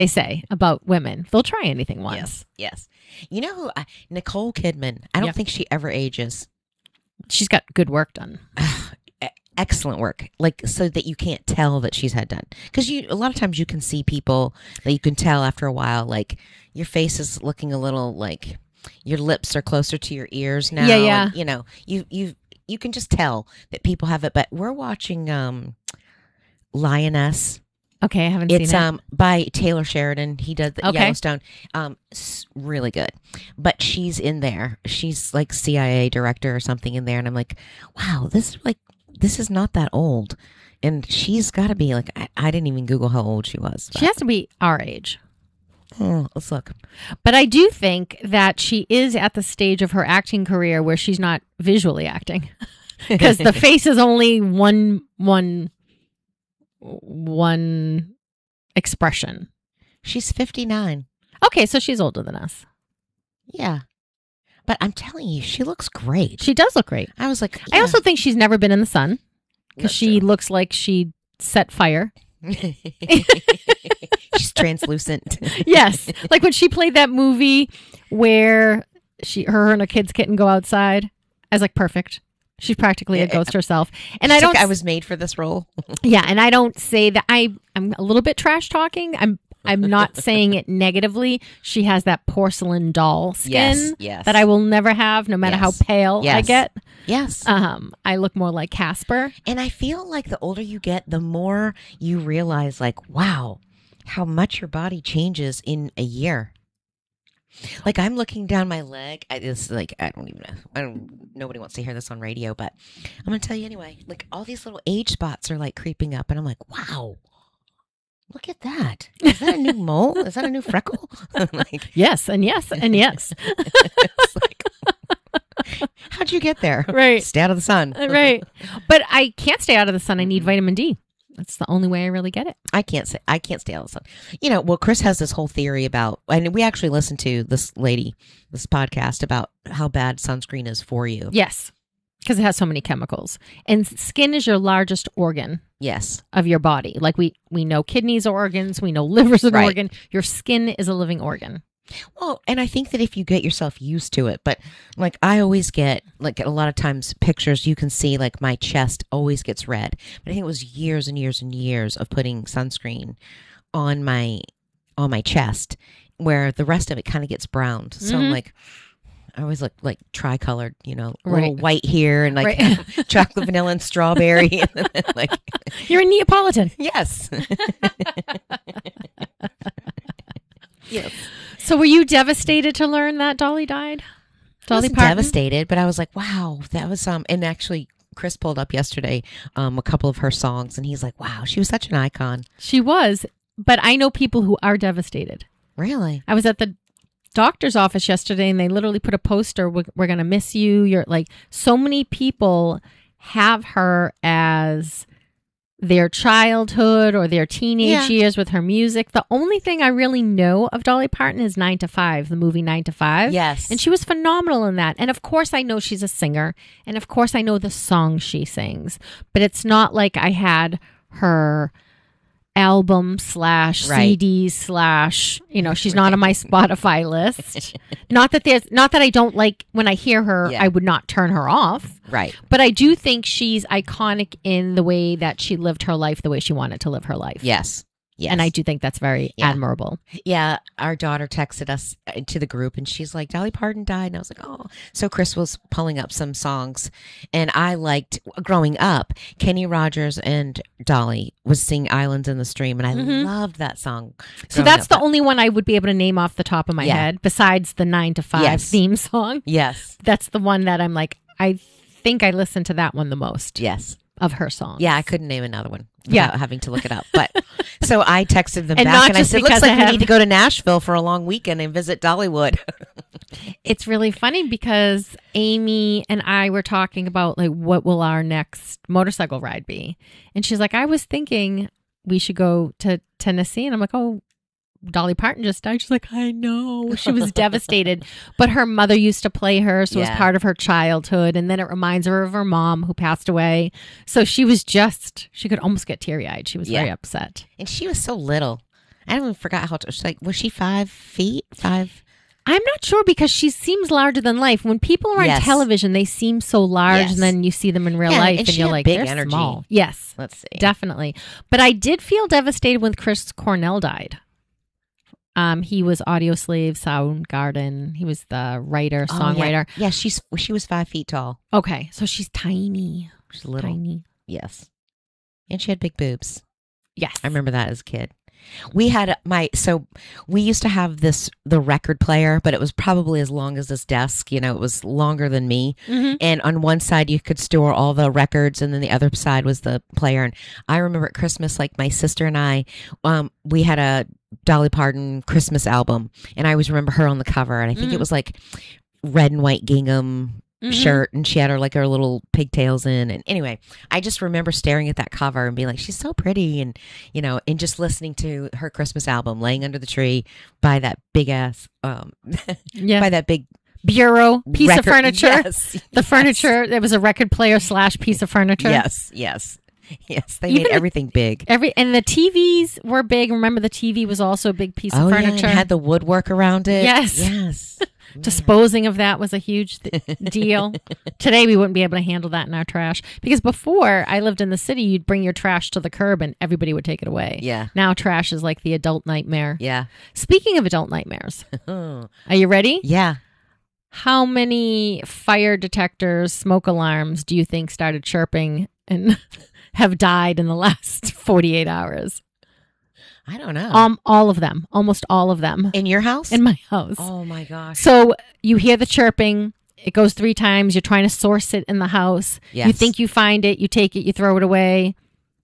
they say about women. They'll try anything once. Yes, yes. You know who? Nicole Kidman. I don't Yep. think she ever ages. She's got good work done. Excellent work, like so that you can't tell that she's had done. Because a lot of times you can see people that you can tell after a while, like your face is looking a little like your lips are closer to your ears now. Yeah. And, you know, you can just tell that people have it. But we're watching Lioness. Okay, I haven't It's seen it. by Taylor Sheridan. He did the Okay. Yellowstone. Really good. But she's in there. She's like CIA director or something in there, and I'm like, wow, this is not that old. And she's got to be like, I didn't even Google how old she was. She has to be our age. Let's look. But I do think that she is at the stage of her acting career where she's not visually acting. Because the face is only one expression. She's 59. Okay, so she's older than us. Yeah. But I'm telling you, she looks great. She does look great. I was like, I also think she's never been in the sun because That's she true. looks like she set fire. She's translucent. Yes, like when she played that movie where her and a kid's kitten go outside. I was like, perfect. She's practically a ghost herself. And She's like, I was made for this role. Yeah, and I don't say that I'm a little bit trash talking. I'm not saying it negatively. She has that porcelain doll skin Yes. that I will never have, no matter how Yes. pale I Yes. get. Yes. I look more like Casper. And I feel like the older you get, the more you realize, like, wow, how much your body changes in a year. Like I'm looking down my leg. It's like I don't even know. Nobody wants to hear this on radio, but I'm gonna tell you anyway. Like all these little age spots are like creeping up, and I'm like, wow, look at that. Is that a new mole? Is that a new freckle? Like, Yes, and yes, and yes. it's like, how'd you get there? Right. Stay out of the sun. Right. But I can't stay out of the sun. I need vitamin D. That's the only way I really get it. I can't stay out of the sun. You know, well, Chris has this whole theory about, and we actually listened to this podcast about how bad sunscreen is for you. Yes, because it has so many chemicals. And skin is your largest organ Yes. of your body. Like we know kidneys are organs. We know liver's an Right. organ. Your skin is a living organ. Well, and I think that if you get yourself used to it, but like I always get, like a lot of times pictures, you can see like my chest always gets red. But I think it was years and years and years of putting sunscreen on my chest where the rest of it kind of gets browned. So I'm like, I always look like tricolored, you know, a little Right. white here and like Right. chocolate, vanilla, and strawberry. Like, You're a Neapolitan. yes. Yes. So were you devastated to learn that Dolly died? I Dolly wasn't Parton? devastated, but I was like, wow, that was and actually Chris pulled up yesterday a couple of her songs and he's like, wow, she was such an icon. She was, but I know people who are devastated. Really? I was at the doctor's office yesterday and they literally put a poster, we're going to miss you. You're like, so many people have her as their childhood or their teenage years with her music. The only thing I really know of Dolly Parton is 9 to 5, the movie 9 to 5. Yes. And she was phenomenal in that. And of course I know she's a singer. And of course I know the songs she sings. But it's not like I had her album / CD / she's not on my Spotify list. Not that I don't like when I hear her, Yeah. I would not turn her off. Right. But I do think she's iconic in the way that she lived her life the way she wanted to live her life. Yes. Yes. And I do think that's very Yeah. admirable. Yeah, our daughter texted us to the group and she's like, Dolly Parton died. And I was like, oh. So Chris was pulling up some songs and I liked, growing up, Kenny Rogers and Dolly was singing Islands in the Stream and I loved that song. So that's the only one I would be able to name off the top of my Yeah. head besides the 9 to 5 Yes. theme song. Yes. That's the one that I'm like, I think I listened to that one the most Yes. of her songs. Yeah, I couldn't name another one Yeah. without having to look it up. But so I texted them And back not and I just said, looks because like I we have- need to go to Nashville for a long weekend and visit Dollywood. It's really funny because Amy and I were talking about like what will our next motorcycle ride be? And she's like, I was thinking we should go to Tennessee. And I'm like, oh, Dolly Parton just died. She's like, I know. She was devastated. But her mother used to play her, so it Yeah. was part of her childhood. And then it reminds her of her mom who passed away. So she was she could almost get teary-eyed. She was very Yeah. upset. And she was so little. I don't even forgot how to. Like, was she 5 feet? 5? I'm not sure because she seems larger than life. When people are on Yes. television, they seem so large, Yes. and then you see them in real Yeah, life, and and she you're had like, big they're energy. small. Yes, Let's see. definitely. But I did feel devastated when Chris Cornell died. He was Audio Slave, Soundgarden. He was the writer, Oh, songwriter. Yeah, she was 5 feet tall. Okay, so she's tiny, She's little. tiny. Yes, and she had big boobs. Yes, I remember that as a kid. We had we used to have the record player, but it was probably as long as this desk. It was longer than me. Mhm. And on one side you could store all the records, and then the other side was the player. And I remember at Christmas, like my sister and I, we had a Dolly Parton Christmas album, and I always remember her on the cover. And I think it was like red and white gingham shirt, and she had her little pigtails in. And anyway, I just remember staring at that cover and being like, she's so pretty, and and just listening to her Christmas album, laying under the tree by that big ass Yeah. by that big Bureau, piece of record- furniture. Yes, The yes. furniture, there was a record player / piece of furniture. Yes, they Even made the- everything big. And the TVs were big. Remember, the TV was also a big piece of Yeah, and furniture. had the woodwork around it. Yes. Yes. Disposing of that was a huge deal. Today, we wouldn't be able to handle that in our trash. Because before I lived in the city, you'd bring your trash to the curb and everybody would take it away. Yeah. Now trash is like the adult nightmare. Yeah. Speaking of adult nightmares, Oh. are you ready? Yeah. How many fire detectors, smoke alarms do you think started chirping and have died in the last 48 hours? I don't know. All of them. Almost all of them. In your house? In my house. Oh my gosh. So you hear the chirping. It goes 3 times. You're trying to source it in the house. Yes. You think you find it. You take it. You throw it away.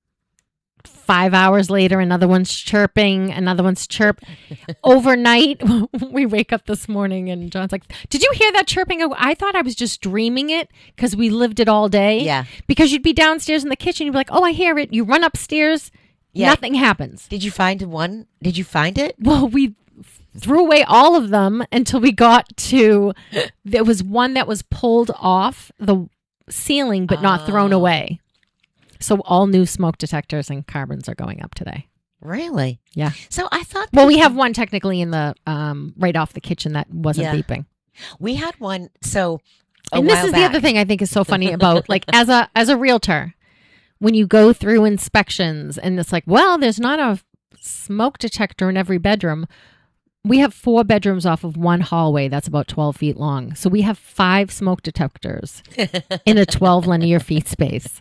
5 hours later, another one's chirping. Another one's chirp. Overnight, we wake up this morning and John's like, did you hear that chirping? I thought I was just dreaming it because we lived it all day. Yeah. Because you'd be downstairs in the kitchen. You'd be like, oh, I hear it. You run upstairs. Yeah. Nothing happens. Did you find one? Did you find it? Well, we threw away all of them until we got to, there was one that was pulled off the ceiling but not thrown away. So all new smoke detectors and carbons are going up today. Really? Yeah. So I thought. Well, we have one technically in the right off the kitchen that wasn't Yeah. beeping. We had one. So. And this is the other thing I think is so funny about like as a realtor, when you go through inspections and it's like, well, there's not a smoke detector in every bedroom. We have 4 bedrooms off of one hallway that's about 12 feet long. So we have 5 smoke detectors in a 12 linear feet space.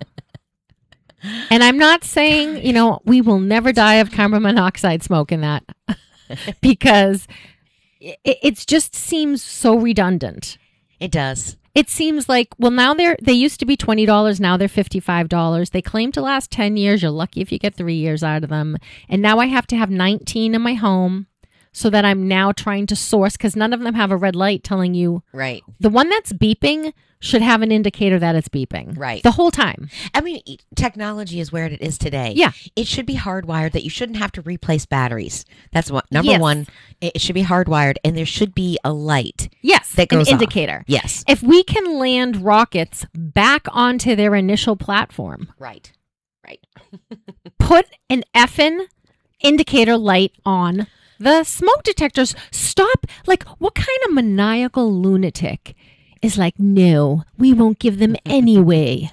And I'm not saying, we will never die of carbon monoxide smoke in that because it just seems so redundant. It does. It seems like, well, now they used to be $20. Now they're $55. They claim to last 10 years. You're lucky if you get 3 years out of them. And now I have to have 19 in my home so that I'm now trying to source because none of them have a red light telling you. Right. The one that's beeping should have an indicator that it's beeping. Right. The whole time. I mean, technology is where it is today. Yeah. It should be hardwired that you shouldn't have to replace batteries. That's what number Yes. one. It should be hardwired, and there should be a light. Yes. That goes an off. indicator. Yes. If we can land rockets back onto their initial platform, Right. Right. put an effing indicator light on the smoke detectors. Stop. Like, what kind of maniacal lunatic is like, no, we won't give them any way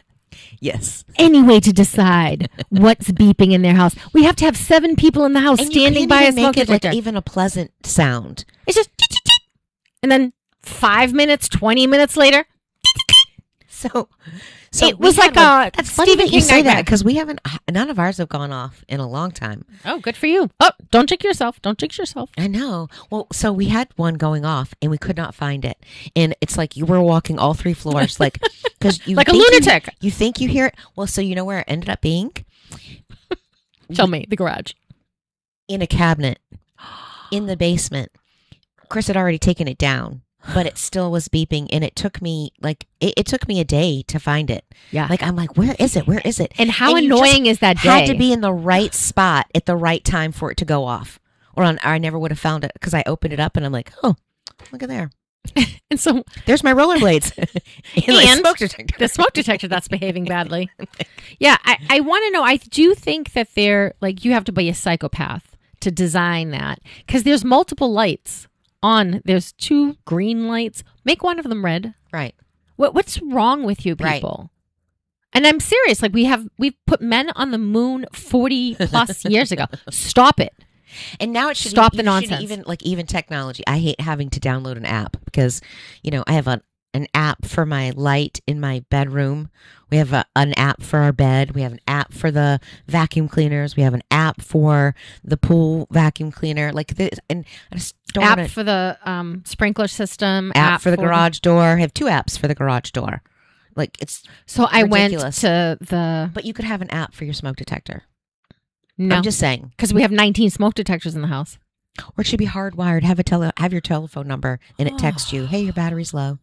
to decide what's beeping in their house. We have to have 7 people in the house And you standing can't by a even smoke make it detector. like even a pleasant sound. It's just, and then 5 minutes, 20 minutes later, So it we was had like one- a That's funny Stephen that you King say that nightmare. because we haven't. None of ours have gone off in a long time. Oh, good for you. Oh, don't jinx yourself. Don't jinx yourself. I know. Well, so we had one going off and we could not find it, and it's like you were walking all 3 floors, like because you Like a think lunatic. You think you hear it. Well, so you know where it ended up being? Tell me, the garage. In a cabinet in the basement. Chris had already taken it down, but it still was beeping, and it took me it took me a day to find it. Yeah. Like I'm like, where is it? Where is it? And how And you annoying is that day? Had to be in the right spot at the right time for it to go off, or I never would have found it because I opened it up and I'm like, oh, look at there. And so There's my rollerblades and my And smoke detector. the smoke detector that's behaving badly. Yeah, I want to know. I do think that they're like, you have to be a psychopath to design that because there's multiple lights on. There's 2 green lights. Make one of them red. Right. What's wrong with you people? And I'm serious. Like we've put men on the moon 40 plus years ago. Stop it. And now it should stop the nonsense. Even technology. I hate having to download an app because, I have an app for my light in my bedroom. We have an app for our bed. We have an app for the vacuum cleaners. We have an app for the pool vacuum cleaner. Like this, and I just don't app want for the sprinkler system. app for the garage door. I have 2 apps for the garage door. Like it's so I ridiculous. went to the. But you could have an app for your smoke detector. No, I'm just saying because we have 19 smoke detectors in the house. Or it should be hardwired. Have your telephone number and it texts you, "Hey, your battery's low."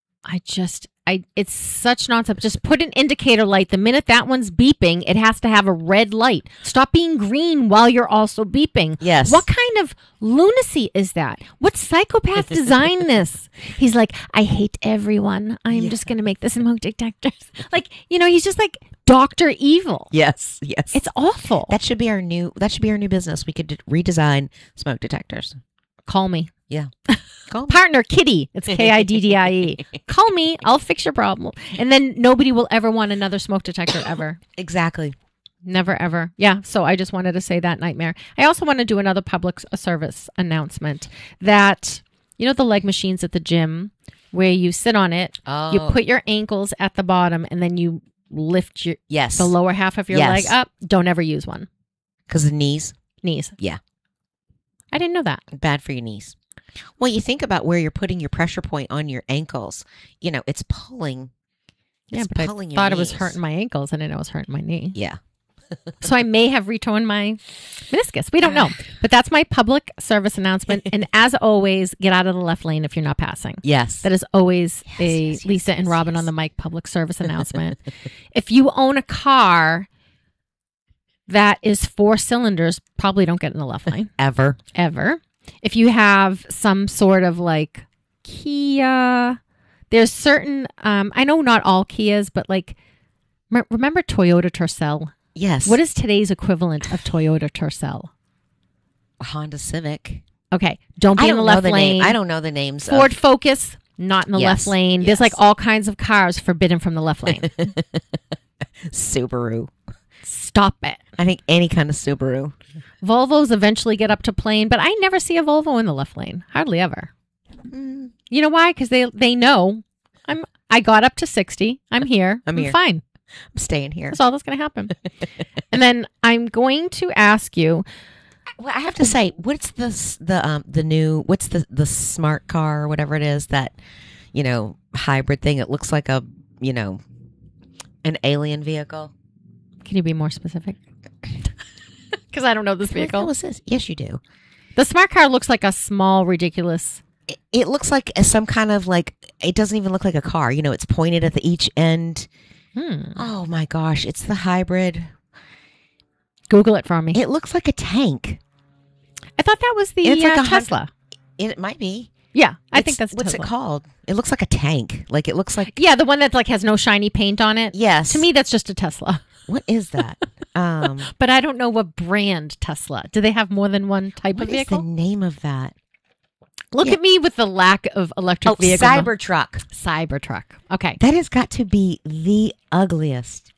It's such nonsense. Just put an indicator light. The minute that one's beeping, it has to have a red light. Stop being green while you're also beeping. Yes. What kind of lunacy is that? What psychopath designed this? He's like, I hate everyone. I'm just going to make the smoke detectors. Like, he's just like Dr. Evil. Yes. It's awful. That should be our new business. We could redesign smoke detectors. Call me. Yeah. Call me. Partner Kitty. It's Kiddie. Call me. I'll fix your problem. And then nobody will ever want another smoke detector ever. Exactly. Never, ever. Yeah. So I just wanted to say that nightmare. I also want to do another public service announcement that, the leg machines at the gym where you sit on it, you put your ankles at the bottom and then you lift the lower half of your leg up. Don't ever use one. Because of knees? Knees. Yeah. I didn't know that. Bad for your knees. Well, you think about where you're putting your pressure point on your ankles. It's pulling. But I thought it was hurting my ankles. I didn't know it was hurting my knee. Yeah. So I may have retorn my meniscus. We don't know. But that's my public service announcement. And as always, get out of the left lane if you're not passing. Yes. That is always Lisa and Robin on the mic public service announcement. If you own a car that is 4 cylinders, probably don't get in the left lane. Ever. If you have some sort of like Kia, there's certain, I know not all Kias, but like, remember Toyota Tercel? Yes. What is today's equivalent of Toyota Tercel? Honda Civic. Okay. Don't be in the left lane. I don't know the names. Ford Focus, not in the left lane. There's like all kinds of cars forbidden from the left lane. Subaru. Stop it. I think any kind of Subaru. Volvos eventually get up to plane, but I never see a Volvo in the left lane. Hardly ever. You know why? Because they know I got up to 60. I'm here. I'm here. Fine. I'm staying here. That's all that's going to happen. And then I'm going to ask you. Well, I have to say, what's the new? What's the smart car or whatever it is that hybrid thing? It looks like an alien vehicle. Can you be more specific? Because I don't know this vehicle. What is this? Yes, you do. The smart car looks like a small, ridiculous. It looks like some kind of like. It doesn't even look like a car. It's pointed at each end. Oh my gosh! It's the hybrid. Google it for me. It looks like a tank. I thought that was the Tesla. It might be. Yeah, I think that's what's Tesla. It called? It looks like a tank. Like it looks like the one that like has no shiny paint on it. Yes, to me that's just a Tesla. What is that? But I don't know what brand Tesla. Do they have more than one type of vehicle? What is the name of that? Look at me with the lack of electric vehicles. Cybertruck. Okay. That has got to be the ugliest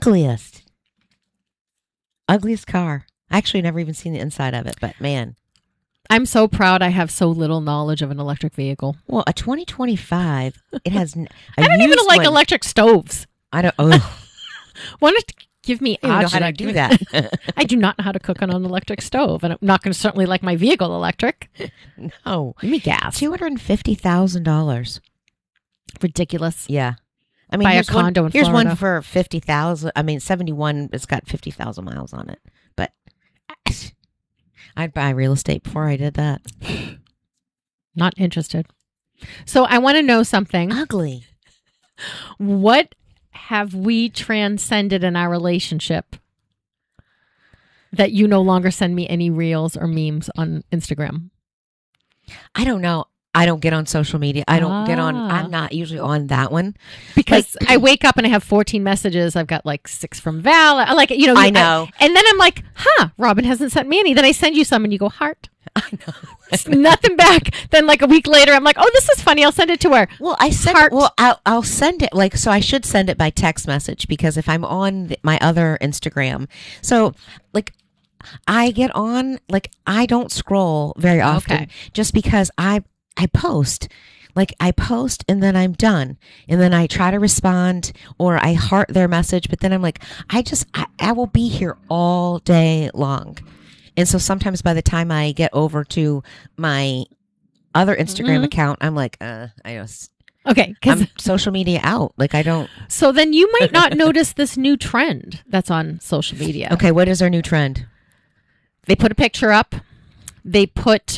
car. I actually never even seen the inside of it, but man. I'm so proud I have so little knowledge of an electric vehicle. Well, a 2025, it has I don't even like electric stoves. I don't. Oh. Why don't you give me I don't know how to do that. I do not know how to cook on an electric stove, and I'm not going to certainly like my vehicle electric. No. Give me gas. $250,000. Ridiculous. Yeah. I mean, buy a condo in Florida. Here's one for 50,000. I mean, 71. It's got 50,000 miles on it. But I'd buy real estate before I did that. Not interested. So I want to know something. Ugly. What have we transcended in our relationship that you no longer send me any reels or memes on Instagram? I don't know. I don't get on social media. I don't get on. Ah. I'm not usually on that one. Because I wake up and I have 14 messages. I've got like 6 from Val. I know. And then I'm like, Robin hasn't sent me any. Then I send you some and you go, heart. I know. It's nothing back. Then like a week later, I'm like, oh, this is funny. I'll send it to her. Well, I send. Heart. Well, I'll send it so I should send it by text message because if I'm on my other Instagram, so like I get on I don't scroll very often Okay. just because I post. I post and then I'm done. And then I try to respond or I heart their message, but then I'm like, I will be here all day long. And so sometimes by the time I get over to my other Instagram account, I'm like, Okay. I'm social media out. I don't. So then you might not notice this new trend that's on social media. Okay. What is our new trend? They put a picture up. They put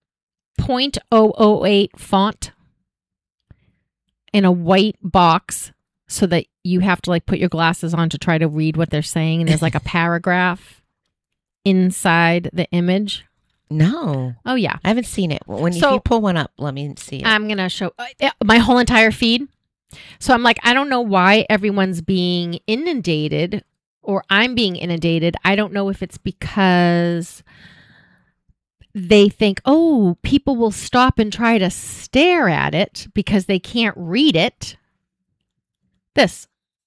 .008 font in a white box so that you have to put your glasses on to try to read what they're saying. And there's a paragraph inside the image. No. Oh, yeah. I haven't seen it. If So- you pull one up, let me see it. I'm going to show my whole entire feed. So I'm like, I don't know why everyone's being inundated or I'm being inundated. I don't know if it's because they think, oh, people will stop and try to stare at it because they can't read it. This.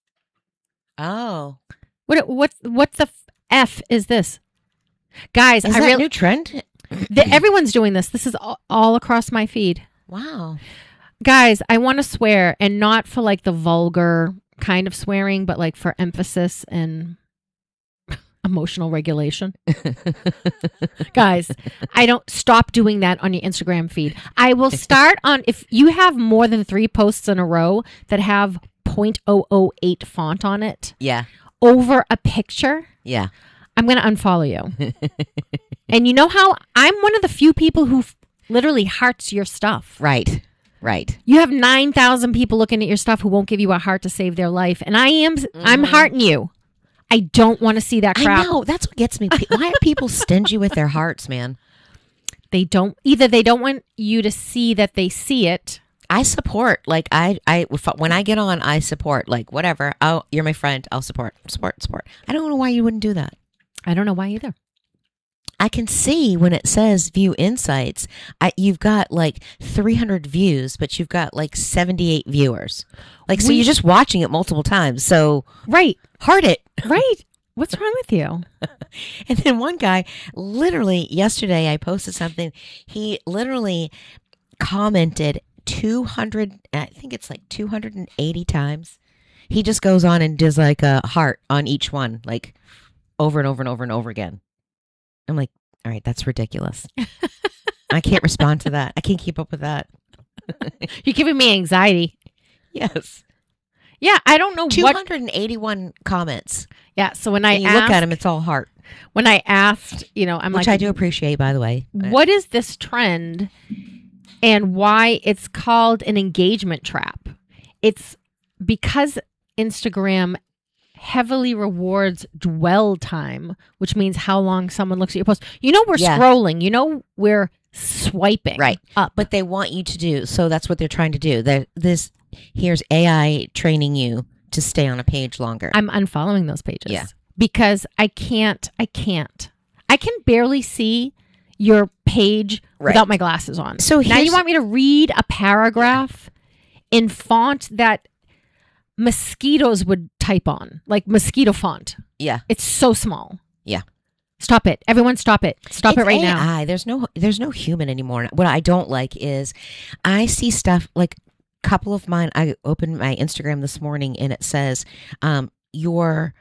Oh. What the F is this? Guys, Is I that really new trend? everyone's doing this. This is all across my feed. Wow. Guys, I want to swear and not for the vulgar kind of swearing, but for emphasis and emotional regulation. Guys, I don't stop doing that on your Instagram feed. I will start on if you have more than 3 posts in a row that have .008 font on it Yeah. over a picture. Yeah. I'm going to unfollow you. And you know how I'm one of the few people who literally hearts your stuff. Right. Right. You have 9,000 people looking at your stuff who won't give you a heart to save their life. And I'm hearting you. I don't want to see that crap. I know. That's what gets me. Why are people stingy with their hearts, man? They don't want you to see that they see it. I support. When I get on, I support. Whatever. You're my friend. I'll support. I don't know why you wouldn't do that. I don't know why either. I can see when it says view insights, you've got 300 views, but you've got 78 viewers. So you're just watching it multiple times. So Right. heart it. Right. What's wrong with you? And then one guy, literally yesterday, I posted something. He literally commented 200, I think it's 280 times. He just goes on and does a heart on each one, over and over and over and over again. I'm like, all right, that's ridiculous. I can't respond to that. I can't keep up with that. You're giving me anxiety. Yes. Yeah, I don't know what. 281 comments. Yeah, so when I And you look at them, it's all heart. when I asked, I'm Which I do appreciate, by the way. what is this trend and why it's called an engagement trap? It's because Instagram heavily rewards dwell time, which means how long someone looks at your post. We're Yeah. scrolling. We're swiping Right. up. But they want you to do, so that's what they're trying to do. Here's AI training you to stay on a page longer. I'm unfollowing those pages. Yeah. Because I can't. I can barely see your page Right. without my glasses on. So now here's- you want me to read a paragraph in font that mosquitoes would type on, like mosquito font. Yeah. It's so small. Yeah. Stop it. Everyone stop it. Stop it It's right now. AI. There's no human anymore. What I don't like is I see stuff couple of mine. I opened my Instagram this morning and it says, your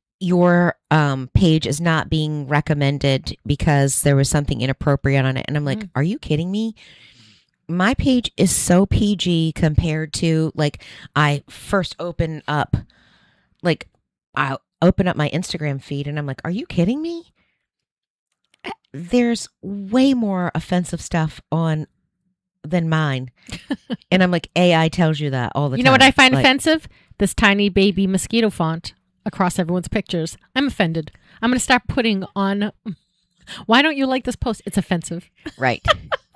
page is not being recommended because there was something inappropriate on it. And I'm like, are you kidding me? My page is so PG compared to I first open up, I open up my Instagram feed and I'm like, are you kidding me? There's way more offensive stuff on than mine. And I'm like, AI tells you that all the time. You know what I find offensive? This tiny baby mosquito font across everyone's pictures. I'm offended. I'm going to start putting on, why don't you like this post? It's offensive. Right.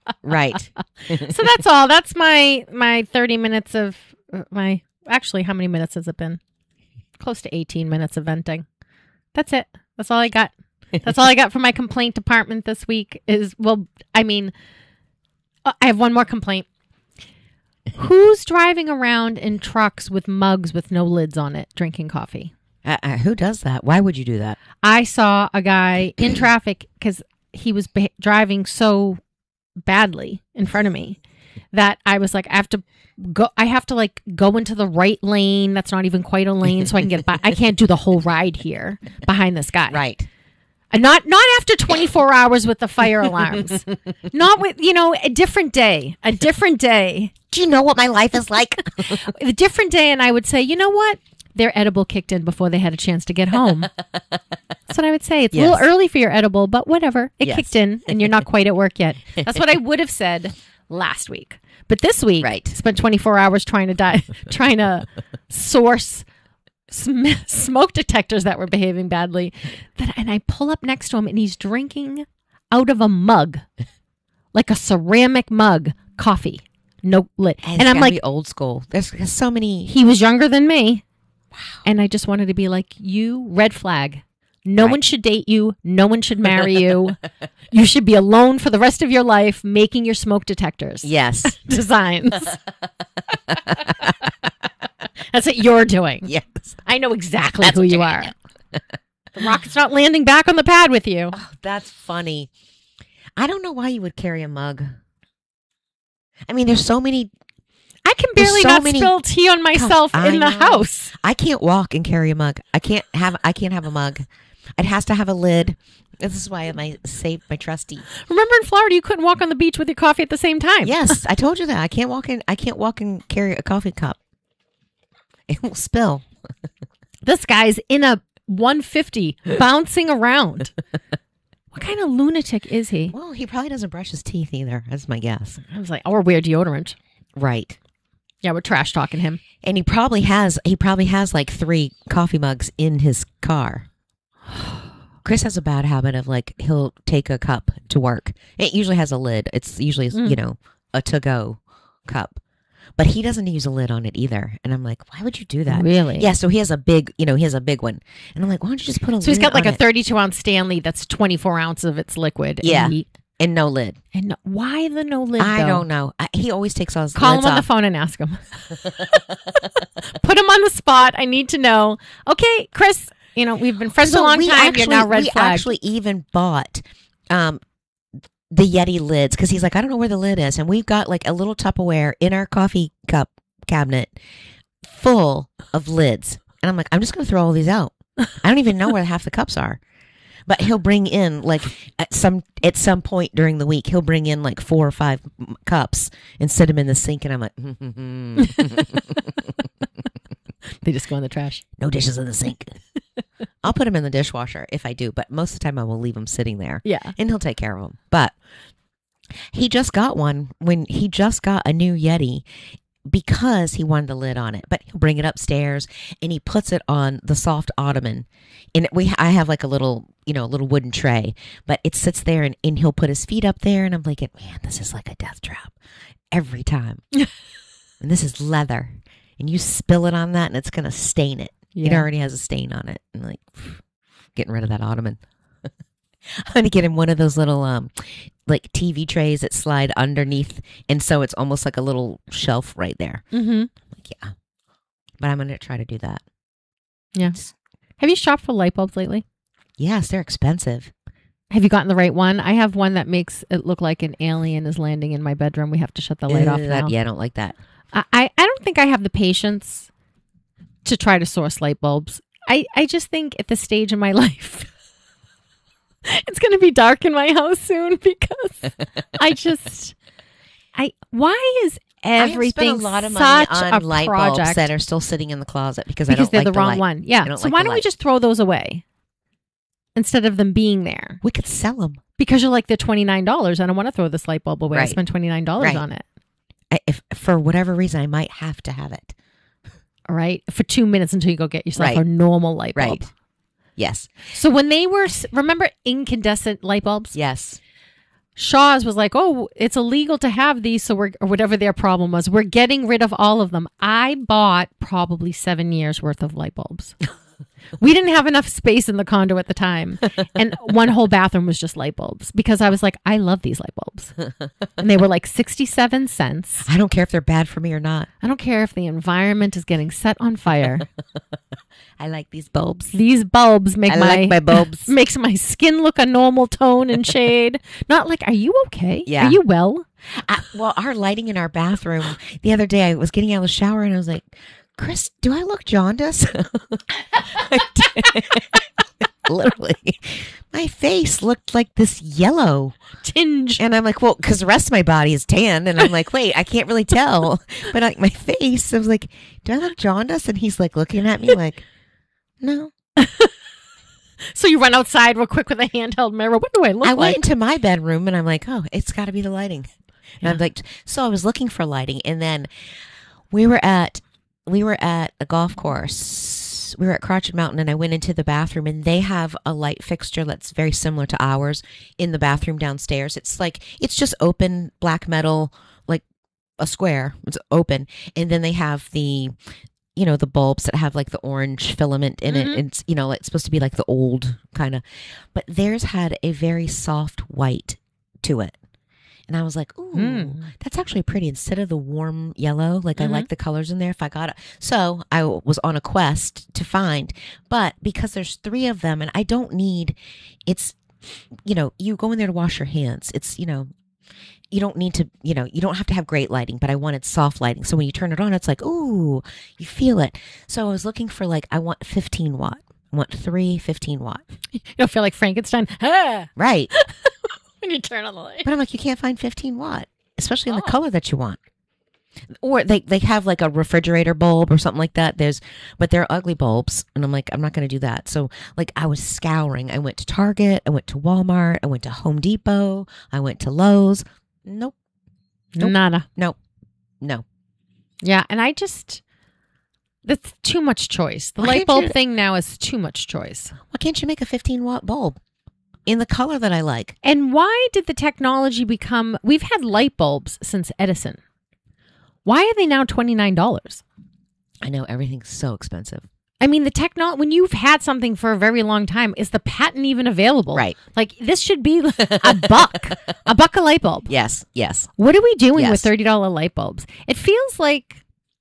Right. So that's all. That's my 30 minutes of my. Actually, how many minutes has it been? Close to 18 minutes of venting. That's it. That's all I got. That's all I got for my complaint department this week. I have one more complaint. Who's driving around in trucks with mugs with no lids on it, drinking coffee? Who does that? Why would you do that? I saw a guy in traffic because he was driving so badly in front of me that I was like, I have to like go into the right lane. That's not even quite a lane, so I can get by. I can't do the whole ride here behind this guy. Right. And not after 24 hours with the fire alarms. Not with, a different day. A different day. Do you know what my life is like? A different day, and I would say, you know what? Their edible kicked in before they had a chance to get home. That's what I would say. It's a little early for your edible, but whatever. It kicked in, and you're not quite at work yet. That's what I would have said last week. But this week, spent 24 hours trying to source smoke detectors that were behaving badly. And I pull up next to him, and he's drinking out of a mug, like a ceramic mug, coffee, no lid. And I'm like, old school. There's so many. He was younger than me. Wow. And I just wanted to be like, you, red flag. No one should date you. No one should marry you. You should be alone for the rest of your life making your smoke detectors. Yes. Designs. That's what you're doing. Yes. I know exactly who you are. The rocket's not landing back on the pad with you. Oh, that's funny. I don't know why you would carry a mug. I mean, there's so many. I can barely spill tea on myself in the house. I can't walk and carry a mug. I can't have a mug. It has to have a lid. This is why I saved my trusty. Remember in Florida, you couldn't walk on the beach with your coffee at the same time. Yes, I told you that. I can't walk and carry a coffee cup. It will spill. This guy's in a 150 bouncing around. What kind of lunatic is he? Well, he probably doesn't brush his teeth either. That's my guess. I was like, or wear deodorant. Right. Yeah, we're trash talking him. And he probably has like 3 coffee mugs in his car. Chris has a bad habit of like, he'll take a cup to work. It usually has a lid. It's usually, a to-go cup. But he doesn't use a lid on it either. And I'm like, why would you do that? Really? Yeah, so he has a big one. And I'm like, why don't you just put a lid on it? So he's got like a 32-ounce Stanley that's 24 ounces of its liquid. Yeah. And no lid. And why the no lid, I don't know. He always takes all his Call lids him on off. the phone and ask him. Put him on the spot. I need to know. Okay, Chris, we've been friends a long time. You're now red flag. We actually even bought the Yeti lids because he's like, I don't know where the lid is. And we've got like a little Tupperware in our coffee cup cabinet full of lids. And I'm like, I'm just going to throw all these out. I don't even know where half the cups are. But he'll bring in like at some point during the week, he'll bring in like 4 or 5 cups and sit them in the sink. And I'm like, They just go in the trash. No dishes in the sink. I'll put them in the dishwasher if I do, but most of the time I will leave them sitting there. Yeah. And he'll take care of them. But he just got one when he just got a new Yeti because he wanted the lid on it. But he'll bring it upstairs and he puts it on the soft ottoman. And I have like a little, little wooden tray, but it sits there and he'll put his feet up there. And I'm like, man, this is like a death trap every time. And this is leather. And you spill it on that and it's going to stain it. Yeah. It already has a stain on it. I'm like, getting rid of that ottoman. I'm going to get him one of those little like TV trays that slide underneath. And so it's almost like a little shelf right there. Mm-hmm. Like, yeah. But I'm going to try to do that. Yeah. Have you shopped for light bulbs lately? Yes, they're expensive. Have you gotten the right one? I have one that makes it look like an alien is landing in my bedroom. We have to shut the light off now. Yeah, I don't like that. I don't think I have the patience to try to source light bulbs. I just think at this stage in my life, it's going to be dark in my house soon because why is everything I spent a lot of money such on a light project bulbs that are still sitting in the closet because I don't they're like the wrong light. one. Yeah. So why don't we just throw those away instead of them being there? We could sell them. Because you're like, they're $29. I don't want to throw this light bulb away. Right. I spent $29 on it. If for whatever reason, I might have to have it. All right. For 2 minutes until you go get yourself a normal light bulb. Right. Yes. So when they were, remember incandescent light bulbs? Yes. Shaw's was like, oh, it's illegal to have these, so or whatever their problem was. We're getting rid of all of them. I bought probably 7 years worth of light bulbs. We didn't have enough space in the condo at the time. And one whole bathroom was just light bulbs because I was like, I love these light bulbs. And they were like 67 cents. I don't care if they're bad for me or not. I don't care if the environment is getting set on fire. I like these bulbs. These bulbs make like my bulbs. makes my skin look a normal tone and shade. Not like, are you okay? Yeah. Are you well? Well, our lighting in our bathroom, the other day I was getting out of the shower and I was like, Chris, do I look jaundiced? Literally, my face looked like this yellow Tinge. and I'm like, well, because the rest of my body is tan, and I'm like, wait, I can't really tell, but like my face, I was like, do I look jaundiced? And he's like looking at me like, no. So you run outside real quick with a handheld mirror. What do I look I like? went into my bedroom and I'm like, oh, it's got to be the lighting. And Yeah. I'm like, so I was looking for lighting, and then we were at a golf course. We were at Crotched Mountain, and I went into the bathroom, and they have a light fixture that's very similar to ours in the bathroom downstairs. It's just open black metal, like a square. It's open, and then they have the bulbs that have like the orange filament in it. Mhm. It's it's supposed to be like the old kind of, but theirs had a very soft white to it. And I was like, ooh, that's actually pretty instead of the warm yellow. Like, I like the colors in there if I got it. So I was on a quest to find, but because there's 3 of them and I don't need, you go in there to wash your hands. It's, you don't need to, you don't have to have great lighting, but I wanted soft lighting. So when you turn it on, it's like, ooh, you feel it. So I was looking for I want 15 watt. I want 3 15 watt. You don't feel like Frankenstein? Ah! Right. When you turn on the light. But I'm like, you can't find 15 watt, especially in the color that you want. Or they have like a refrigerator bulb or something like that. But they're ugly bulbs. And I'm like, I'm not going to do that. So I was scouring. I went to Target. I went to Walmart. I went to Home Depot. I went to Lowe's. Nope. Nada. Nope. No. Yeah. And that's too much choice. The Why light can't bulb you- thing now is too much choice. Why can't you make a 15 watt bulb in the color that I like? And why did the technology we've had light bulbs since Edison. Why are they now $29? I know everything's so expensive. I mean, when you've had something for a very long time, is the patent even available? Right. Like, this should be a buck, a light bulb. Yes. Yes. What are we doing Yes. with $30 light bulbs? It feels like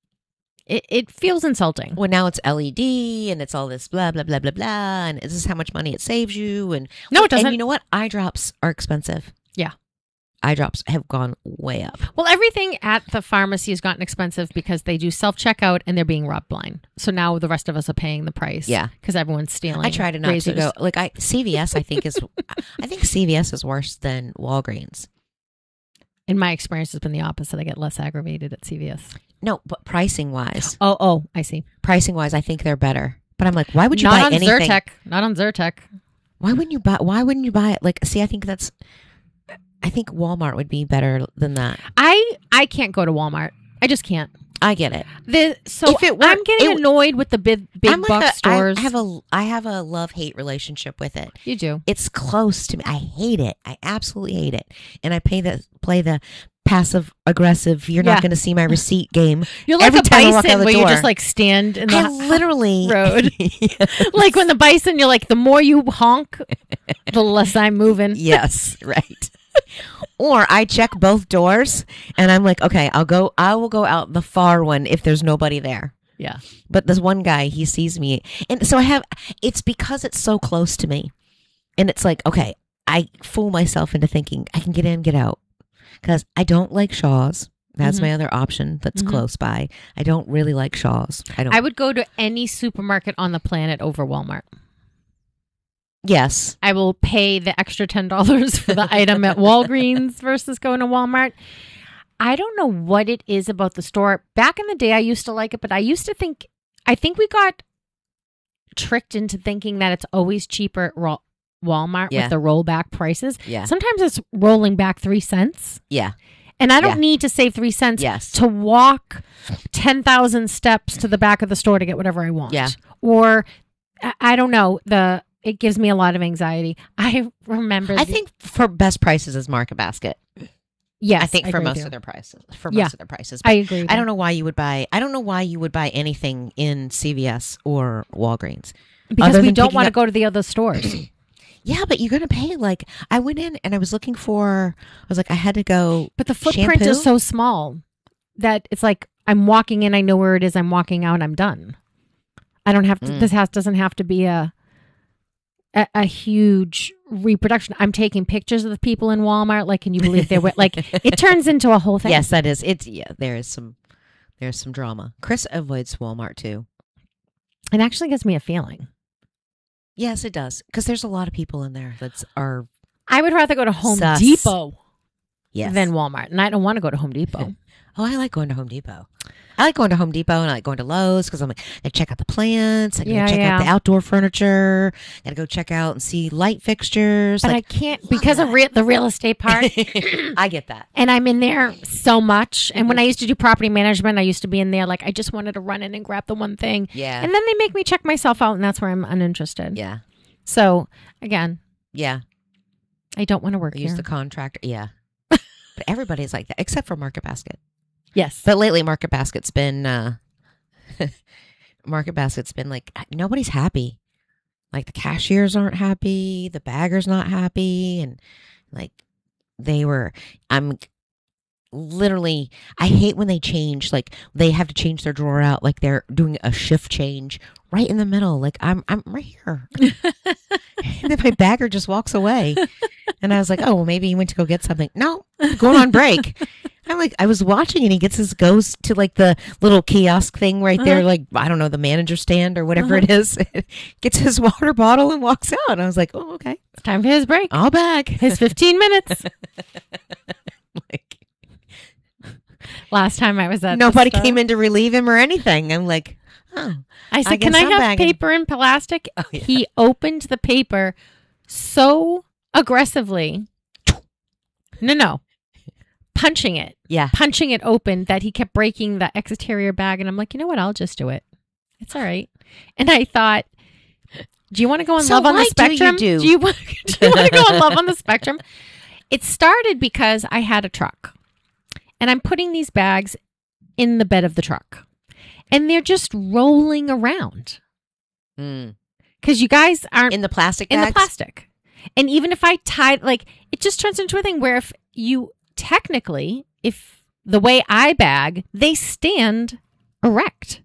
it feels insulting. Well, now it's LED and it's all this blah, blah, blah, blah, blah. And this is how much money it saves you. And No, it doesn't. And you know what? Eye drops are expensive. Yeah. Eye drops have gone way up. Well, everything at the pharmacy has gotten expensive because they do self-checkout and they're being robbed blind. So now the rest of us are paying the price. Yeah. Because everyone's stealing. I try to not razors. to go. CVS, I think CVS is worse than Walgreens. In my experience, it's been the opposite. I get less aggravated at CVS. No, but pricing wise, I see. I think they're better. But I'm like, why would you Not buy on anything? Zyrtec. Not on Zyrtec. Why wouldn't you buy it? Like, see, I think Walmart would be better than that. I can't go to Walmart. I just can't. I get it. If it were, I'm getting annoyed with the big box stores. I have a love-hate relationship with it. You do. It's close to me. I hate it. I absolutely hate it. And I play the passive aggressive. You're not going to see my receipt game. You're like every a time I walk out bison the where you door. just like stand in the I literally road. Yes. Like when the bison, you're like, the more you honk, the less I'm moving. Yes, right. Or I check both doors and I'm like, okay, I will go out the far one if there's nobody there. Yeah. But this one guy, he sees me. And so it's because it's so close to me. And it's like, okay, I fool myself into thinking I can get in, get out. Because I don't like Shaw's. That's my other option that's close by. I don't really like Shaw's. I would go to any supermarket on the planet over Walmart. Yes. I will pay the extra $10 for the item at Walgreens versus going to Walmart. I don't know what it is about the store. Back in the day, I used to like it, but I think we got tricked into thinking that it's always cheaper at Walmart with the rollback prices. Yeah. Sometimes it's rolling back 3 cents. Yeah. And I don't need to save 3 cents to walk 10,000 steps to the back of the store to get whatever I want. Yeah. Or I don't know, it gives me a lot of anxiety. I remember. I think for best prices is Market Basket. Yes, I think for agree most with of you. their prices. For most of their prices. I But agree. With I that. don't know why you would buy. I don't know why you would buy anything in CVS or Walgreens. Because other we than don't picking want to up- go to the other stores. Yeah, but you're gonna pay like I went in and I was looking for. I was like, I had to go. But the footprint Shampoo? is so small that it's like I'm walking in, I know where it is. I'm walking out, I'm done. I don't have to. Mm. This house doesn't have to be a huge reproduction. I'm taking pictures of the people in Walmart. Like, can you believe they were like? It turns into a whole thing. Yes, that is. It's there's some drama. Chris avoids Walmart too. It actually gives me a feeling. Yes, it does because there's a lot of people in there are I would rather go to Home Sus. Depot yes. than Walmart, and I don't want to go to Home Depot. Oh, I like going to Home Depot. I like going to Home Depot and I like going to Lowe's because I'm like, I check out the plants. I Yeah, check out the yeah. outdoor furniture. Got to go check out and see light fixtures. But I Like, can't because of the real estate part. I get that. And I'm in there so much. And when I used to do property management, I used to be in there like I just wanted to run in and grab the one thing. Yeah. And then they make me check myself out, and that's where I'm uninterested. Yeah. So again, Yeah. I don't want to work Use here. the contractor. Yeah. But everybody's like that except for Market Basket. Yes. But lately, Market Basket's been like nobody's happy. Like the cashiers aren't happy, the bagger's not happy, and like I'm literally. I hate when they change. Like they have to change their drawer out. Like they're doing a shift change right in the middle. Like I'm right here, and then my bagger just walks away. And I was like, oh, well, maybe he went to go get something. No, I'm going on break. I'm like, I was watching and he goes to like the little kiosk thing right there, like, I don't know, the manager stand or whatever it is, gets his water bottle and walks out. And I was like, oh, okay. It's time for his break. I'll back. His 15 minutes. Like, Last time I was at nobody the store, came in to relieve him or anything. I'm like, oh. I said, guess can I I'm have bagging." paper and plastic? Oh, yeah. He opened the paper so aggressively. No. Punching it open that he kept breaking the exterior bag. And I'm like, you know what? I'll just do it. It's all right. And I thought, do you want to go on So Love on the why do you Spectrum? do? Do you want to go on Love on the Spectrum? It started because I had a truck and I'm putting these bags in the bed of the truck and they're just rolling around Mm. because you guys aren't In the plastic in bags? the plastic. And even if I tied, like, it just turns into a thing where if the way I bag, they stand erect.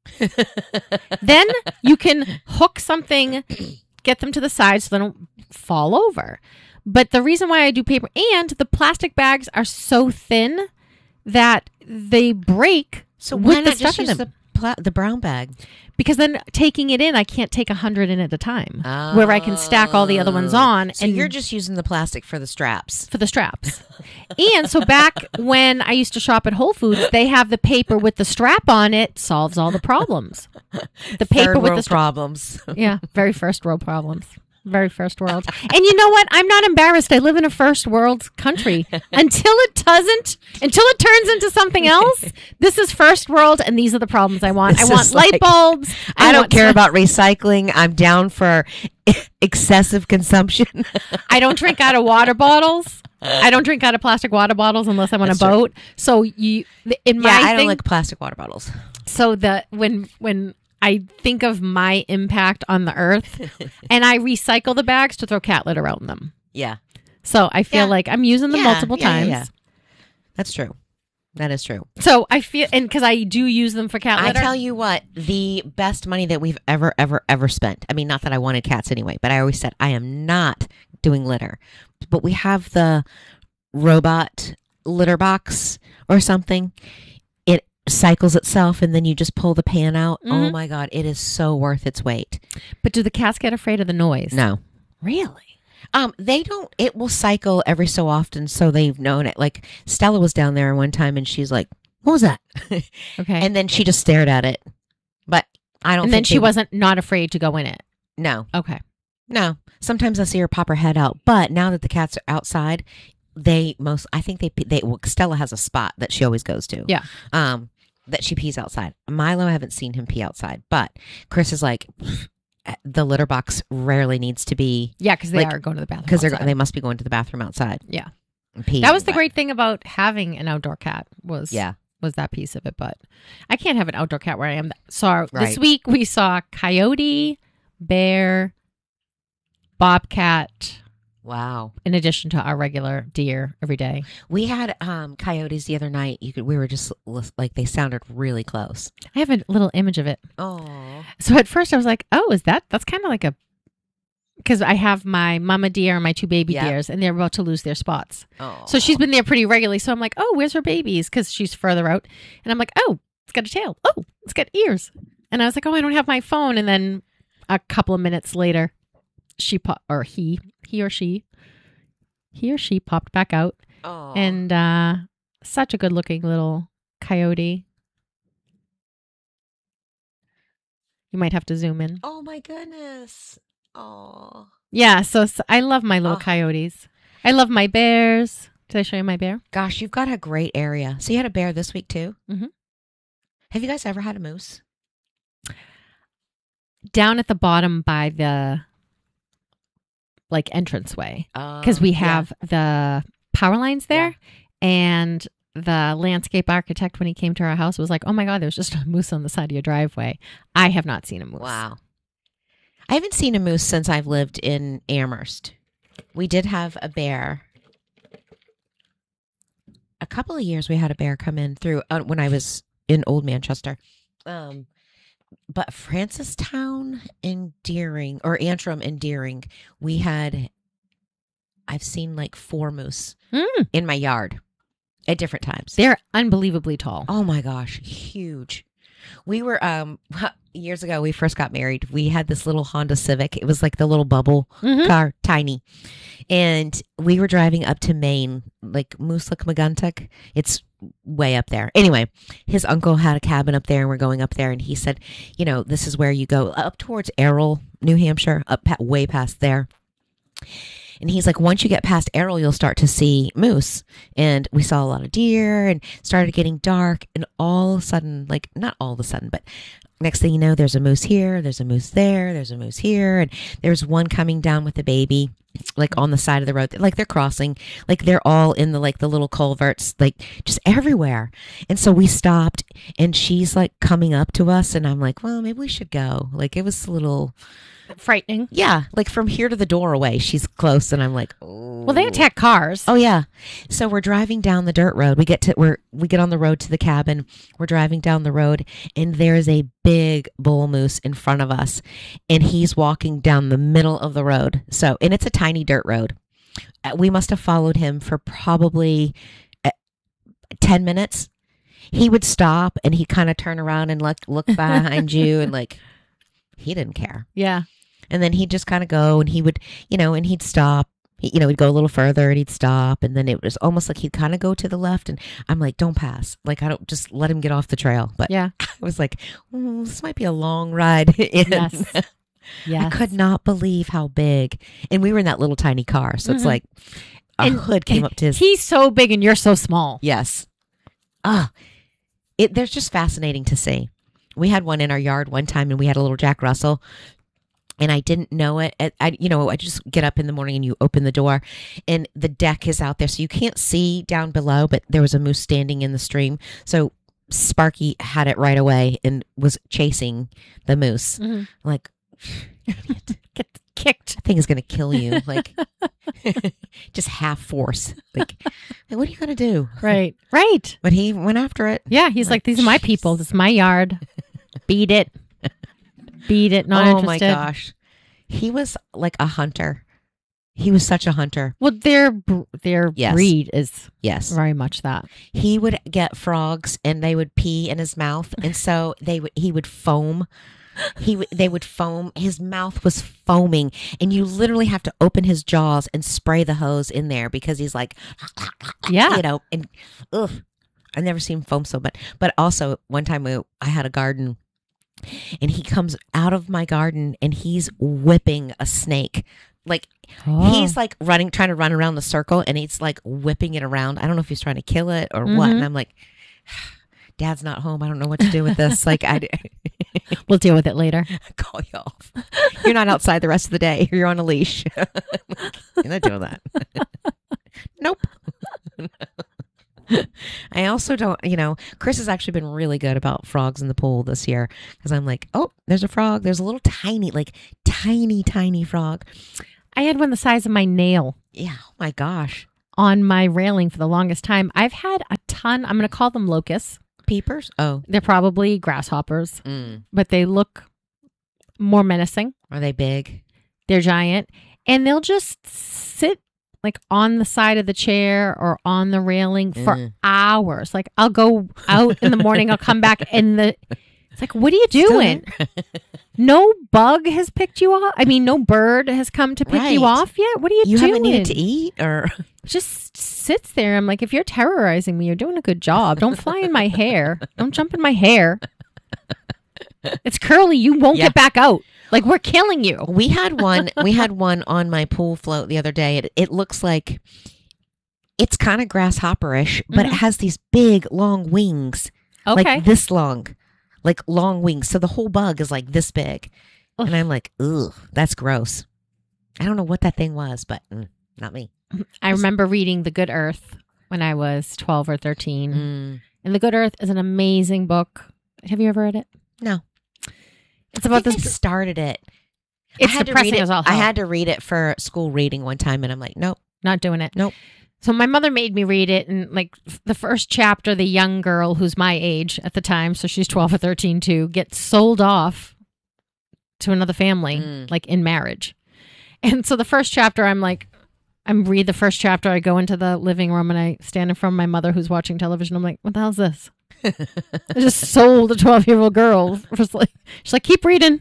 Then you can hook something, get them to the side so they don't fall over. But the reason why I do paper and the plastic bags are so thin that they break So with why the not stuff just in use them. the brown bag? Because then taking it in, I can't take 100 in at a time where I can stack all the other ones on. So you're just using the plastic for the straps. for the straps. And so back when I used to shop at Whole Foods, they have the paper with the strap on it solves all the problems. The paper Third with world the strap. problems. Yeah, very first world problems. Very first world. And you know what? I'm not embarrassed. I live in a first world country. Until it turns into something else, this is first world and these are the problems I want. This I want is light like- bulbs. I don't want care about recycling. I'm down for excessive consumption. I don't drink out of water bottles. I don't drink out of plastic water bottles unless I'm on a That's true. boat. So in my I don't thing, like plastic water bottles. so when I think of my impact on the earth, and I recycle the bags to throw cat litter out in them. Yeah. So I feel Yeah. like I'm using them Yeah, multiple yeah, times. yeah. That's true. That is true. So I feel, and because I do use them for cat I litter. tell you what, the best money that we've ever spent. I mean, not that I wanted cats anyway, but I always said I am not doing litter. But we have the robot litter box or something. It cycles itself and then you just pull the pan out. Oh Mhm. my God, it is so worth its weight. But do the cats get afraid of the noise? No. Really? They don't. It will cycle every so often, so they've known it. Like Stella was down there one time, and she's like, "What was that?" Okay. And then she just stared at it. But I don't. And then think she they- wasn't not afraid to go in it. No, Okay. no. Sometimes I see her pop her head out, but now that the cats are outside, I think well, Stella has a spot that she always goes to. Yeah. That she pees outside. Milo, I haven't seen him pee outside, but Chris is like, the litter box rarely needs to be Yeah, because they like, are going to the bathroom. because outside. they must be going to the bathroom outside. Yeah. And peeing, That was the but- great thing about having an outdoor cat was that piece of it. But I can't have an outdoor cat where I am. So this Right. week we saw coyote, bear, bobcat, Wow. in addition to our regular deer every day. We had coyotes the other night. We were just like, they sounded really close. I have a little image of it. Oh. So at first I was like, oh, that's kind of like because I have my mama deer and my 2 baby Yeah. deers and they're about to lose their spots. Oh. So she's been there pretty regularly. So I'm like, oh, where's her babies? Because she's further out. And I'm like, oh, it's got a tail. Oh, it's got ears. And I was like, oh, I don't have my phone. And then a couple of minutes later, he or she popped back out. Oh. And such a good looking little coyote. You might have to zoom in. Oh my goodness. Oh. Yeah, so I love my little Oh. coyotes. I love my bears. Did I show you my bear? Gosh, you've got a great area. So you had a bear this week too? Mhm. Have you guys ever had a moose? Down at the bottom by the entranceway. Because we have the power lines there, and the landscape architect, when he came to our house, was like, oh my God, there's just a moose on the side of your driveway. I have not seen a moose. Wow. I haven't seen a moose since I've lived in Amherst. We did have a bear. A couple of years we had a bear come in through when I was in Old Manchester. But Francistown and Deering, or Antrim and Deering, I've seen like 4 moose in my yard at different times. They're unbelievably tall. Oh my gosh, huge. We were years ago, we first got married. We had this little Honda Civic. It was like the little bubble Mhm. car, tiny. And we were driving up to Maine, like Moosuc-Maguntuck. It's way up there. Anyway, his uncle had a cabin up there and we're going up there and he said, this is where you go up towards Errol, New Hampshire, way past there. And he's like, once you get past Errol, you'll start to see moose. And we saw a lot of deer and started getting dark. And all of a sudden, like not all of a sudden, but next thing you know, there's a moose here, there's a moose there, there's a moose here. And there's one coming down with a baby, like on the side of the road, like they're crossing, like they're all in the little culverts, like just everywhere. And so we stopped and she's like coming up to us. And I'm like, well, maybe we should go. Like it was a little... Frightening. Yeah, like from here to the door away, she's close, and I'm like, oh. Well, they attack cars. Oh yeah. So we're driving down the dirt road. We get on the road to the cabin. We're driving down the road, and there's a big bull moose in front of us, and he's walking down the middle of the road. So, and it's a tiny dirt road. We must have followed him for probably 10 minutes. He would stop, and he'd kind of turn around and look behind you, and like he didn't care. Yeah. And then he'd just kind of go and he would, and he'd stop, he'd go a little further and he'd stop. And then it was almost like he'd kind of go to the left. And I'm like, don't pass. Like, I don't just let him get off the trail. But Yeah. I was like, this might be a long ride in. Yes. I Yes. could not believe how big. And we were in that little tiny car. So it's Mhm. like a And hood came up to his. He's so big and you're so small. Yes. They're just fascinating to see. We had one in our yard one time and we had a little Jack Russell. And I didn't know it. I just get up in the morning and you open the door and the deck is out there. So you can't see down below, but there was a moose standing in the stream. So Sparky had it right away and was chasing the moose. Mhm. Like, Get kicked. that thing is going to kill you. Like, just half force. Like, what are you going to do? Right. Right. But he went after it. Yeah. He's like, these are my people. This is my yard. Beat it. Beat it. Not Oh interested. my gosh. He was like a hunter. He was such a hunter. Well, their Yes. breed is Yes. very much that. He would get frogs and they would pee in his mouth. And so he would foam. They would foam. His mouth was foaming and you literally have to open his jaws and spray the hose in there because he's like, Yeah. and ugh, I've never seen foam so bad. But also one time I had a garden and he comes out of my garden and he's whipping a snake. Like he's like trying to run around the circle and he's like whipping it around. I don't know if he's trying to kill it or what. Mhm. And I'm like, Dad's not home. I don't know what to do with this. Like We'll deal with it later. Call you off. You're not outside the rest of the day. You're on a leash. You're not doing that. Nope. I also don't, Chris has actually been really good about frogs in the pool this year because I'm like, oh, there's a frog. There's a little tiny frog. I had one the size of my nail. Yeah. Oh my gosh. On my railing for the longest time. I've had a ton. I'm going to call them locusts. Peepers? Oh. They're probably grasshoppers, but they look more menacing. Are they big? They're giant. And they'll just sit like on the side of the chair or on the railing for hours. Like I'll go out in the morning, I'll come back and it's like, what are you doing? No bug has picked you off. I mean, no bird has come to pick you off yet. What are you doing? You haven't needed to eat or just sits there. I'm like, if you're terrorizing me, you're doing a good job. Don't fly in my hair. Don't jump in my hair. It's curly. You won't get back out. Like we're killing you. We had one on my pool float the other day. It looks like it's kind of grasshopperish, but it has these big long wings. Okay. Like this long. Like long wings. So the whole bug is like this big. Ugh. And I'm like, ugh, that's gross. I don't know what that thing was, but not me. I remember reading The Good Earth when I was 12 or 13. And The Good Earth is an amazing book. Have you ever read it? No. It's about this. I started it. It's depressing as all hell. I had to read it for school reading one time, and I'm like, nope. Not doing it. Nope. So my mother made me read it, and like the first chapter, the young girl who's my age at the time, so she's 12 or 13 too, gets sold off to another family, like in marriage. And so the first chapter, I read the first chapter, I go into the living room and I stand in front of my mother who's watching television. I'm like, what the hell's this? I just sold a 12-year-old girl. She's like, keep reading.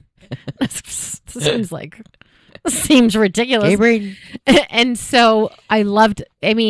Seems ridiculous. Keep reading. And so I loved,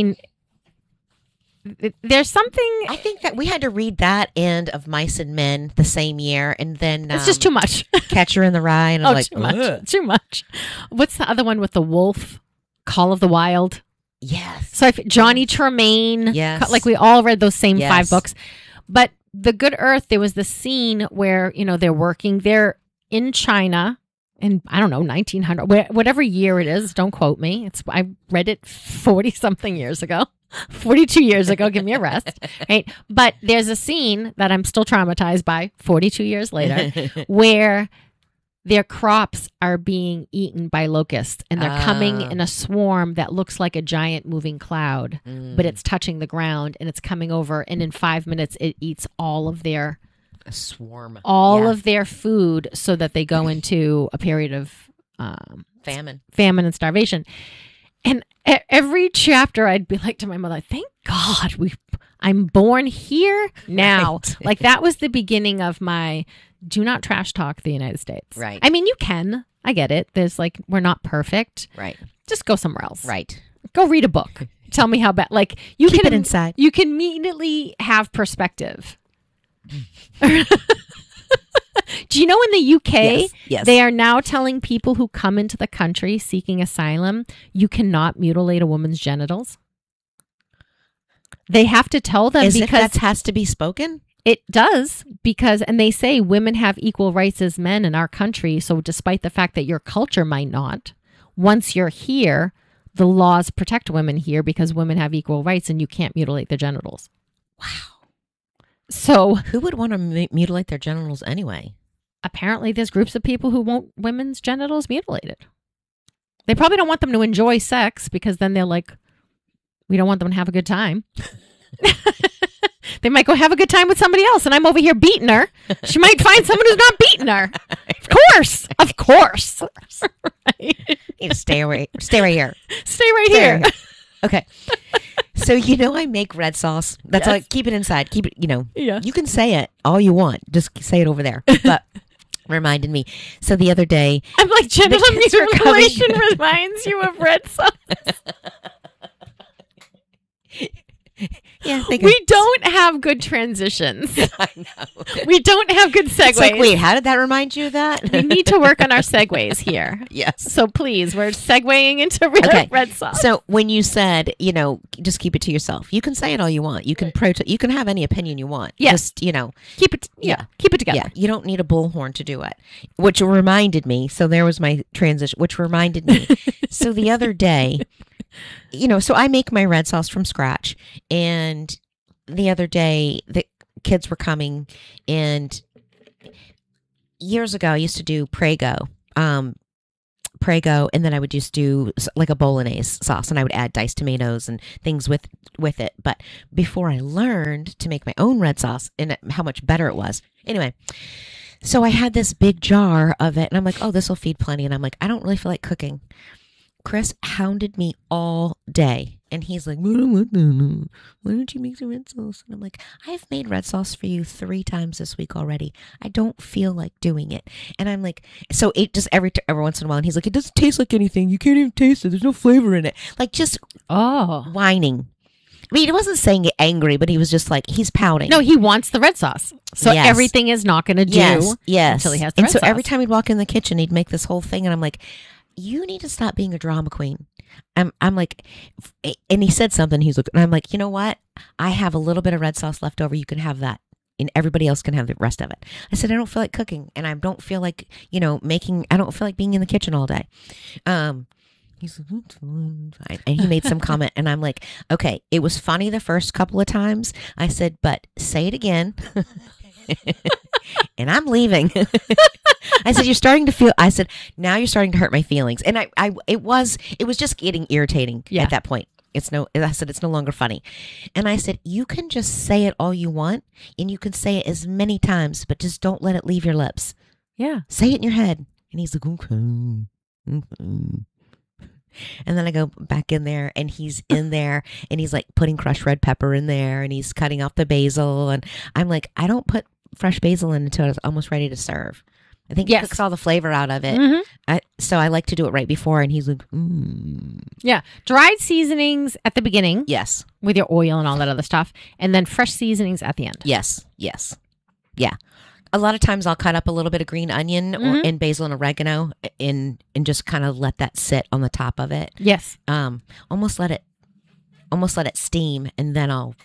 there's something. I think that we had to read that and Of Mice and Men the same year. And then it's just too much. Catcher in the Rye. And I'm like, too much. What's the other one with the wolf? Call of the Wild. Yes. So Johnny Tremaine. Yes. Like we all read those same 5 books. But The Good Earth, there was the scene where, they're in China in, I don't know, 1900, whatever year it is. Don't quote me. I read it 40 something years ago, 42 years ago. Give me a rest. Right. But there's a scene that I'm still traumatized by 42 years later where their crops are being eaten by locusts and they're coming in a swarm that looks like a giant moving cloud, but it's touching the ground and it's coming over. And in 5 minutes, it eats all of their of their food so that they go into a period of famine and starvation. And every chapter I'd be like to my mother, thank God I'm born here now. Right. Like that was the beginning of my do not trash talk the United States. Right. I mean, you can. I get it. There's we're not perfect. Right. Just go somewhere else. Right. Go read a book. Tell me how bad. Like you keep can it inside. You can immediately have perspective. Do you know in the UK, they are now telling people who come into the country seeking asylum, you cannot mutilate a woman's genitals? They have to tell them because that has to be spoken? It does and they say women have equal rights as men in our country. So despite the fact that your culture might not, once you're here, the laws protect women here because women have equal rights and you can't mutilate their genitals. Wow. So who would want to mutilate their genitals anyway? Apparently there's groups of people who want women's genitals mutilated. They probably don't want them to enjoy sex because then they're like, we don't want them to have a good time. They might go have a good time with somebody else and I'm over here beating her. She might find someone who's not beating her. Of course. Right. You need to stay right here. Stay right here. Okay. So, I make red sauce. That's like, keep it inside. Keep it, Yeah. You can say it all you want. Just say it over there. But reminded me. So the other day. I'm like, genital mutilation reminds you of red sauce. Yeah, I think We don't have good transitions. I know. We don't have good segues. It's like, wait, how did that remind you of that? We need to work on our segues here. Yes. So please, we're segueing into red, Okay. red sauce. So when you said, just keep it to yourself, you can say it all you want. You can you can have any opinion you want. Yes. Just, keep it. Yeah. Keep it together. yeah, you don't need a bullhorn to do it. Which reminded me, so there was my transition, which reminded me. So the other day, so I make my red sauce from scratch. And the other day, the kids were coming, and years ago, I used to do Prego. Prego, and then I would just do like a bolognese sauce, and I would add diced tomatoes and things with it. But before I learned to make my own red sauce and how much better it was. Anyway, so I had this big jar of it, and I'm like, oh, this will feed plenty. And I'm like, I don't really feel like cooking. Chris hounded me all day, and he's like, why don't you make some red sauce? And I'm like, I've made red sauce for you 3 times this week already. I don't feel like doing it. And I'm like, so it just every once in a while, and he's like, it doesn't taste like anything. You can't even taste it. There's no flavor in it. Like, just whining. I mean, he wasn't saying it angry, but he was just like, he's pouting. No, he wants the red sauce. So Yes. everything is not going to do yes. until he has the And red so sauce. every time he'd walk in the kitchen, he'd make this whole thing, and I'm like, you need to stop being a drama queen. I'm like, and he said something. He's like, and I'm like, you know what? I have a little bit of red sauce left over. You can have that, and everybody else can have the rest of it. I said, I don't feel like cooking, and I don't feel like making. I don't feel like being in the kitchen all day. He's like, "That's fine." And he made some comment, and I'm like, okay, it was funny the first couple of times. I said, but say it again. And I'm leaving. I said, now you're starting to hurt my feelings. And it was just getting irritating Yeah. at that point. I said, it's no longer funny. And I said, you can just say it all you want, and you can say it as many times, but just don't let it leave your lips. Yeah. Say it in your head. And he's like, okay. And then I go back in there, and he's in there, and he's like putting crushed red pepper in there, and he's cutting off the basil. And I'm like, I don't put fresh basil in until it's almost ready to serve. I think it cooks all the flavor out of it. Mm-hmm. So I like to do it right before. And he's like, Yeah. Dried seasonings at the beginning yes, with your oil and all that other stuff. And then fresh seasonings at the end. yes. Yeah. A lot of times I'll cut up a little bit of green onion and basil and oregano and just kind of let that sit on the top of it. Yes. Almost let it steam, and then I'll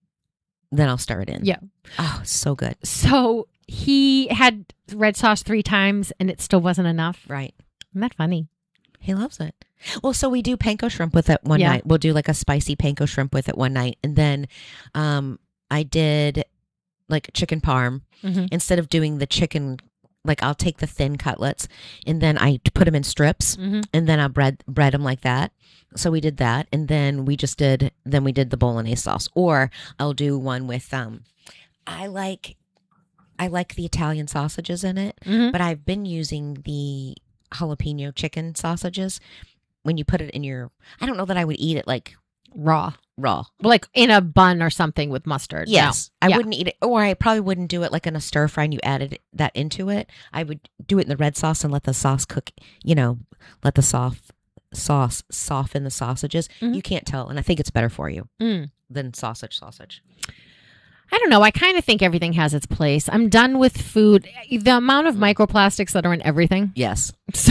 stir it in. Yeah. Oh, so good. So he had red sauce 3 times and it still wasn't enough. Right. Isn't that funny? He loves it. Well, so we do panko shrimp with it one night. We'll do like a spicy panko shrimp with it one night. And then I did like chicken parm. Mm-hmm. Instead of doing the chicken, like I'll take the thin cutlets and then I put them in strips, and then I'll bread them like that. So we did that. And then we did the bolognese sauce, or I'll do one with, I like the Italian sausages in it, but I've been using the jalapeno chicken sausages when you put it in I don't know that I would eat it like Raw. Like in a bun or something with mustard. Yes. No. I wouldn't eat it, or I probably wouldn't do it like in a stir fry and you added that into it. I would do it in the red sauce and let the sauce cook, let the sauce soften the sausages. You can't tell, and I think it's better for you than sausage. I don't know. I kind of think everything has its place. I'm done with food. The amount of microplastics that are in everything. Yes. So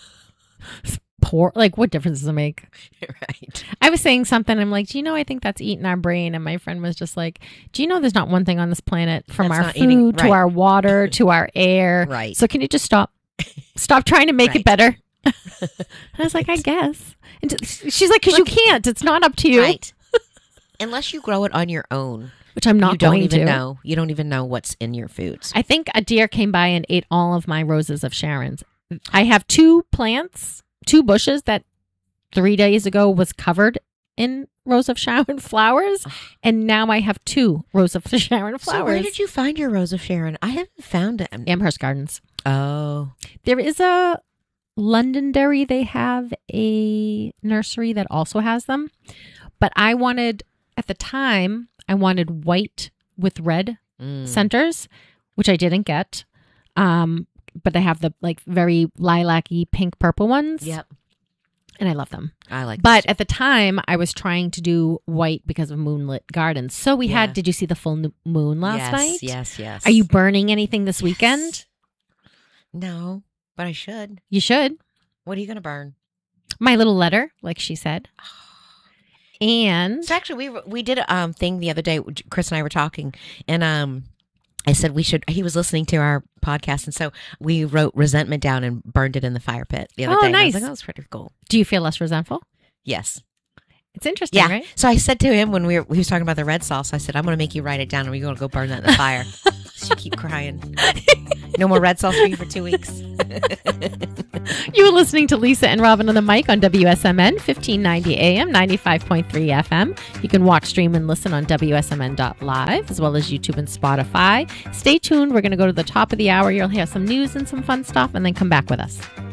poor. Like, what difference does it make? Right. I was saying something. I'm like, do you know, I think that's eating our brain. And my friend was just like, do you know there's not one thing on this planet from That's our not food eating- to right. our water to our air. Right. So can you just stop trying to make it Right. better? I was like, I guess. And she's like, because you can't. It's not up to you. Right. Unless you grow it on your own. Which I'm not You don't going even to. know. You don't even know what's in your foods. I think a deer came by and ate all of my roses of Sharon's. I have 2 plants, 2 bushes that 3 days ago was covered in Rose of Sharon flowers. And now I have 2 Rose of Sharon flowers. So where did you find your Rose of Sharon? I haven't found it. Amherst Gardens. Oh. There is a Londonderry. They have a nursery that also has them. But I wanted, at the time, white with red centers, which I didn't get. But I have the like very lilac-y pink purple ones. Yep. and I love them. I like But those too. at the time, I was trying to do white because of Moonlit Gardens. So we Yeah. had, did you see the full moon last night? Yes. Are you burning anything this weekend? No, but I should. You should. What are you going to burn? My little letter, like she said. And So actually, we did a thing the other day. Chris and I were talking, and I said we should. He was listening to our podcast, and so we wrote resentment down and burned it in the fire pit the other Oh, day. And I nice. was like, oh, that's pretty cool. do you feel less resentful? Yes. It's interesting, Yeah. right? So I said to him when he was talking about the red sauce, I said, I'm going to make you write it down, and we're going to go burn that in the fire. So you keep crying. No more red sauce for you for 2 weeks. You were listening to Lisa and Robin on the mic on WSMN 1590 AM, 95.3 FM. You can watch, stream, and listen on WSMN.live, as well as YouTube and Spotify. Stay tuned. We're going to go to the top of the hour. You'll hear some news and some fun stuff, and then come back with us.